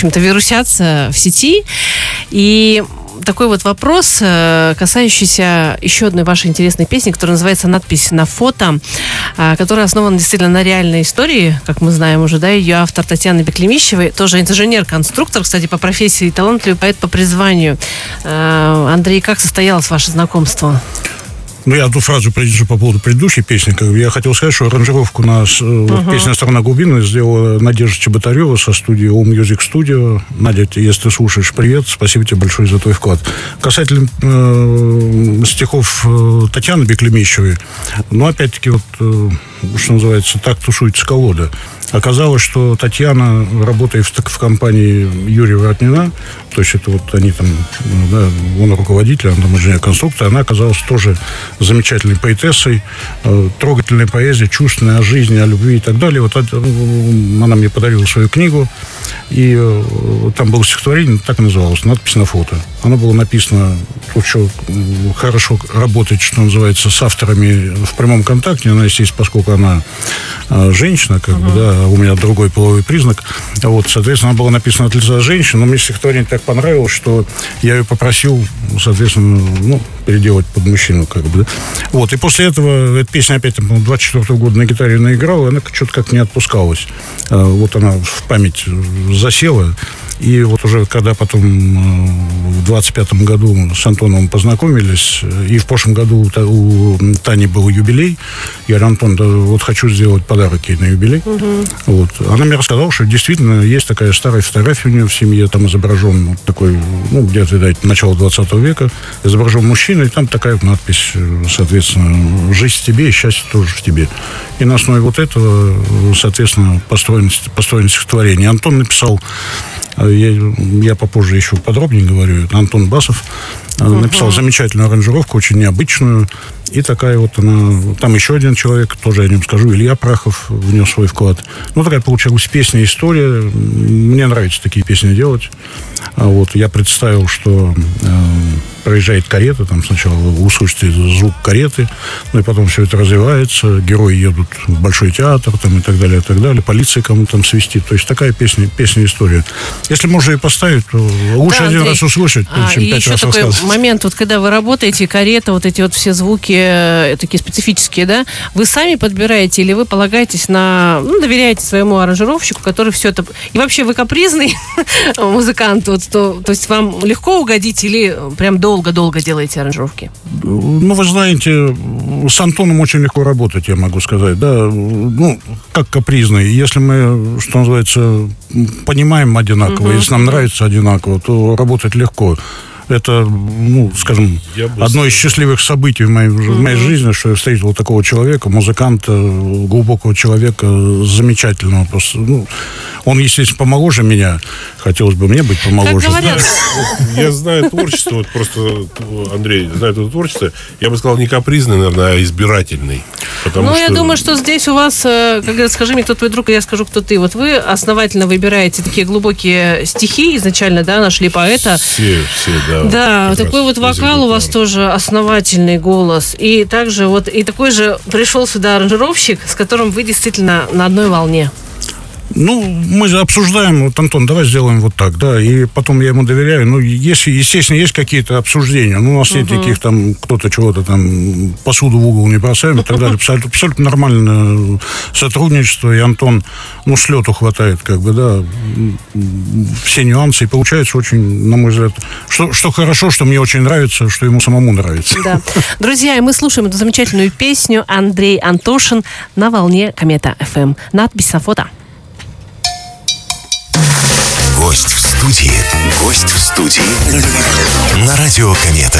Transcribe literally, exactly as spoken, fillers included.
общем-то, вирусятся в сети. И такой вот вопрос, касающийся еще одной вашей интересной песни, которая называется «Надпись на фото», которая основана действительно на реальной истории, как мы знаем уже, да, ее автор Татьяна Беклемищева, тоже инженер-конструктор, кстати, по профессии, и талантливый поэт по призванию. Андрей, как состоялось ваше знакомство? Ну, я одну фразу произнесу по поводу предыдущей песни. Как бы я хотел сказать, что аранжировку на uh-huh. песню «Сторона глубины» сделала Надежда Чеботарева со студии All Music Studio. Надя, если ты слушаешь, привет. Спасибо тебе большое за твой вклад. Касательно э, стихов э, Татьяны Беклемищевой, ну, опять-таки, вот, э, что называется, так тусуется колода. Оказалось, что Татьяна, работая в, в компании Юрия Воротнина, то есть это вот они там, да, он руководитель, он там инженер-конструктор, она оказалась тоже замечательной поэтессой, э, трогательная поэзия, чувственная о жизни, о любви и так далее. Вот это, она мне подарила свою книгу, и э, там было стихотворение, так и называлось, «Надпись на фото». Оно было написано, тут еще хорошо работать, что называется, с авторами в прямом контакте. Она, естественно, поскольку она э, женщина, как uh-huh. бы, да, у меня другой половой признак. Вот, соответственно, она была написана от лица женщины, но мне стихотворение так понравилось, что я ее попросил, соответственно, ну, переделать под мужчину, как бы, да. Вот, и после этого эта песня опять, там, двадцать четвёртого года на гитаре наиграла, и она что-то как не отпускалась. Вот она в память засела. И вот уже когда потом в двадцать пятом году с Антоном познакомились, и в прошлом году у Тани был юбилей, я говорю: Антон, да вот хочу сделать подарок ей на юбилей. Угу. Вот. Она мне рассказала, что действительно есть такая старая фотография у нее в семье, там изображен вот такой, ну, где-то, да, начало двадцатого века, изображен мужчина, и там такая вот надпись, соответственно, «Жизнь в тебе и счастье тоже в тебе». И на основе вот этого, соответственно, построено, построено стихотворение. Антон написал, я, я попозже еще подробнее говорю, Антон Басов uh-huh. написал замечательную аранжировку, очень необычную. И такая вот она... Там еще один человек, тоже я о нем скажу, Илья Прахов внес свой вклад. Ну, такая получилась песня, история. Мне нравится такие песни делать. А вот я представил, что э, проезжает карета, там сначала вы услышите звук кареты, ну и потом все это развивается, герои едут в Большой театр, там, и так далее, и так далее, полиция кому-то там свистит. То есть такая песня, песня-история. Если можно ее поставить, то лучше да, один Андрей, раз услышать, а, чем пять раз рассказывать. Такой момент, вот когда вы работаете, карета, вот эти вот все звуки такие специфические, да, вы сами подбираете или вы полагаетесь на, ну, доверяете своему аранжировщику, который все это... И вообще вы капризный музыкант, вот, то, то есть вам легко угодить или прям долго-долго делаете аранжировки? Ну, вы знаете, с Антоном очень легко работать, я могу сказать, да, ну, как капризный. Если мы, что называется, понимаем одинаково, uh-huh. если нам нравится одинаково, то работать легко. Это, ну, скажем, одно из счастливых событий в моей, mm-hmm. в моей жизни, что я встретил такого человека, музыканта, глубокого человека, замечательного. Просто, ну, он, естественно, помоложе меня. Хотелось бы мне быть помоложе. Я знаю творчество, вот просто, Андрей, знаю это творчество, я бы сказал, не капризный, наверное, а избирательный. Ну, я думаю, что здесь у вас, как говорят, скажи мне, кто твой друг, и я скажу, кто ты. Вот вы основательно выбираете такие глубокие стихи изначально, да, нашли поэта. Все, все, да. Да, такой вот вокал у вас тоже основательный голос. И также вот, и такой же пришел сюда аранжировщик, с которым вы действительно на одной волне. Ну, мы обсуждаем, вот, Антон, давай сделаем вот так, да, и потом я ему доверяю. Ну, если, естественно, есть какие-то обсуждения, ну, у нас нет uh-huh. никаких там, кто-то чего-то там, посуду в угол не бросаем и так далее. Абсолютно, абсолютно нормальное сотрудничество, и Антон, ну, слету хватает, как бы, да, все нюансы, и получается очень, на мой взгляд, что, что хорошо, что мне очень нравится, что ему самому нравится. Да. Друзья, и мы слушаем эту замечательную песню Андрей Антошин на волне Комета эф эм. Надпись на фото. Гость в студии. Гость в студии. На радио Комета.